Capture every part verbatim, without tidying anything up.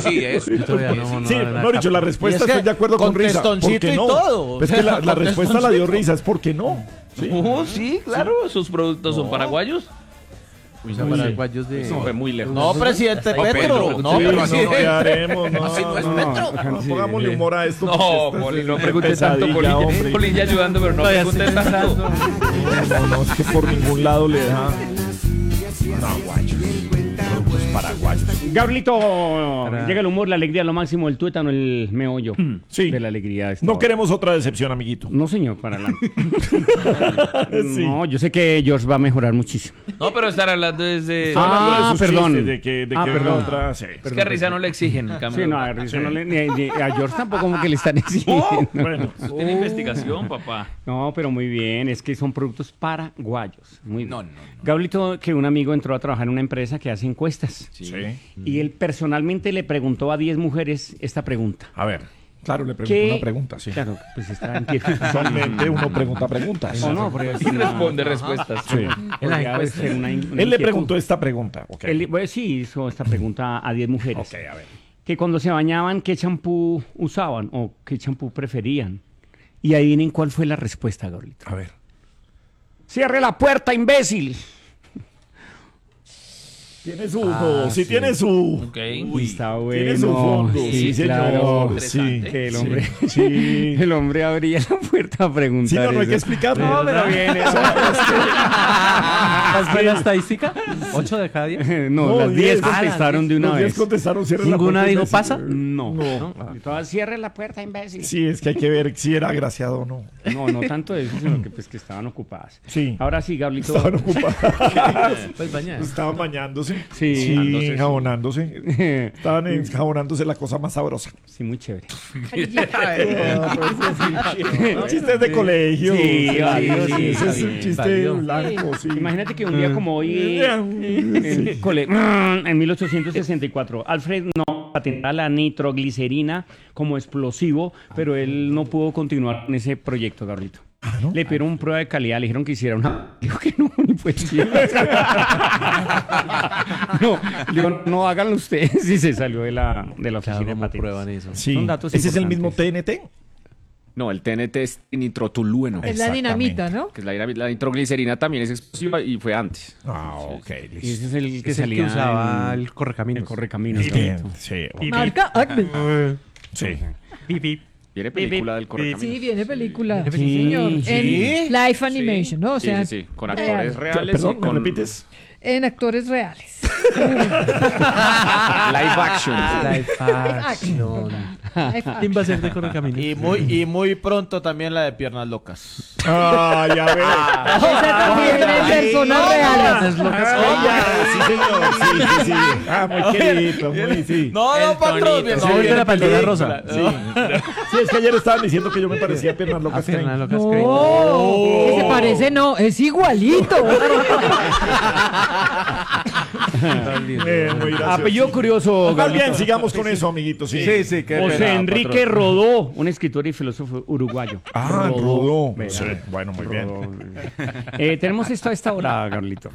sí, eso. Yo todavía no, no, Sí, no, no, dicho, la respuesta Y es que estoy de acuerdo con con risa. ¿Por testoncito qué y no? todo. Es que la, la respuesta la dio risa, es porque no. Sí. Oh, sí, claro, sus productos son paraguayos. Uy, no, paraguayos de... Eso fue muy lejos. No, presidente No, Petro. Pedro, No, Sí, no, presidente. ¿qué haremos? No, Así no es no, Petro. no, pongámosle humor a esto. No, porque Poli, esto no es pregunte tanto, pesadilla, Poli. hombre. Poli ya ayudando, pero no pregunte tanto. No, no, es que por ningún lado le da. Paraguayos. Productos paraguayos. Gabrielito, Para- llega el humor, la alegría, lo máximo, el tuétano, el meollo Sí. de la alegría. es No todo. queremos otra decepción, amiguito. No, señor, para la... Sí. No, yo sé que George va a mejorar muchísimo. No, pero estar hablando desde... Estoy hablando de Ah, sus perdón. chistes, De que, de Ah, que perdón. otra, sí. Es que a Risa no le exigen, en cambio. Sí, no, a, Rizzo Sí. no le- ni- ni- a George tampoco como que le están exigiendo. Oh, bueno. Eso tiene investigación, papá. No, pero muy bien, es que son productos paraguayos. Muy bien. No, no, no. Gabrielito, que un amigo entró a trabajar en una empresa que hace encuestas. Sí. Sí. Y él personalmente le preguntó a diez mujeres esta pregunta. A ver. Claro, le pregunto ¿Qué- una pregunta, sí. Claro, pues está en qué- Usualmente uno pregunta preguntas. ¿O no? Porque es Y una- responde respuestas. Sí. podría ser una in- una Él le inquietud. preguntó esta pregunta. ok. Él, bueno, sí, hizo esta pregunta a diez mujeres. Ok, a ver. Que cuando se bañaban, ¿qué champú usaban o qué champú preferían? Y adivinen cuál fue la respuesta, Gabrielito. A ver. ¡Cierre la puerta, imbécil! Tiene su. Ah, sí, sí. tiene su. Ok. Uy, está bueno. Tiene su fondo. Sí, Sí, señor. claro. Sí. Interesante. Que el hombre, Sí. el hombre abría la puerta a preguntar. Sí, no, no hay eso. que explicarlo. No, pero bien. eso. ¿Cuál fue la estadística? ¿Ocho de cada diez? No, No, las diez diez. contestaron de una Los diez vez. contestaron, cierre la ¿Ninguna puerta y dijo me- pasa? No. No. Y todas, cierre la puerta, imbécil. Sí, es que hay que ver si era agraciado o no. No, no tanto eso, sino que pues que estaban ocupadas. Sí. Ahora sí, Gabrielito. Estaban ocupados. Pues bañar. Estaban bañándose. Sí. Sí, Jabonándose, sí. enjabonándose. Estaban enjabonándose la cosa más sabrosa. Sí, muy chévere. Chistes de colegio. Sí, válido, sí, ese está es un bien. chiste Válido. blanco, sí. Imagínate que un día como hoy, en, cole- en mil ochocientos sesenta y cuatro, Alfred no patentaba la nitroglicerina como explosivo, pero él no pudo continuar con ese proyecto, Gabrielito. Le pidieron una prueba de calidad, le dijeron que hiciera una... Dijo que no, ni pues sí. No, digo, no háganlo ustedes y se salió de la, de la Claro, oficina de ¿cómo patentes. prueban eso? Sí. Son datos ¿Ese es el mismo importantes. T N T? No, el T N T es nitrotolueno. Es la dinamita, ¿no? Que es la, la nitroglicerina también es explosiva y fue antes. Ah, ok, Y listo. ese es el que Es el salía que usaba en- el correcaminos. el correcaminos. Bien, Gabrielito. sí. Marca Acme. Sí. Viene película del correcaminos. Sí, viene película. Sí, Sí, señor. sí. En live animation, ¿no? O Sí, sea, sí, sí, con actores reales Perdón, y ¿me con repites? en actores reales. live action. Live action. Live ¿Quién va a ser de correcaminos? Y muy, y muy pronto también la de piernas locas. Ah, ya ves. Esa también es personas reales. Ah, sí, señor. Sí, sí, sí. Ah, muy querido, muy, sí. No, El no, patrón. tonito. no, Sí, viene de la pantalla película. rosa. Sí. Sí, es que ayer estaban diciendo que yo me parecía a Piernas A Locas. Fernanda Crane. Locas Crane. No, que se parece, no, es igualito. Eh, muy gracioso. Apellido curioso, Más Gabrielito. bien, sigamos con eso, amiguitos. Sí, Sí, sí, qué José pena, Enrique patrón. Rodó, un escritor y filósofo uruguayo. Ah, Rodó. Vea. Sí, bueno, muy bien. Rodó. Eh, tenemos esto a esta hora, Carlito.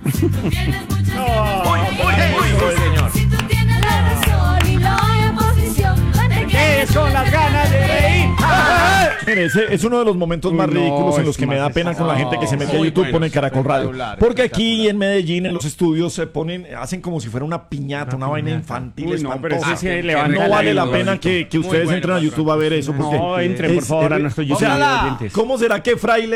Si tú tienes la razón y no hay oposición, no te quedes con las ganas de reír. Mire, ese es uno de los momentos más Uy, no, ridículos en los es que me da más pena con la gente que se mete a Muy YouTube, bueno, pone Caracol Radio. espectacular, Porque aquí espectacular. en Medellín, en los estudios, se ponen, hacen como si fuera una piñata, una vaina infantil. Uy, no, pero espantosa. ese se levanta No vale la la pena que, que ustedes bueno, entren a patrón. YouTube a ver eso. Porque No, entren, por es- favor, a es- nuestro o YouTube sea, de oyentes. ¿cómo será que Fraile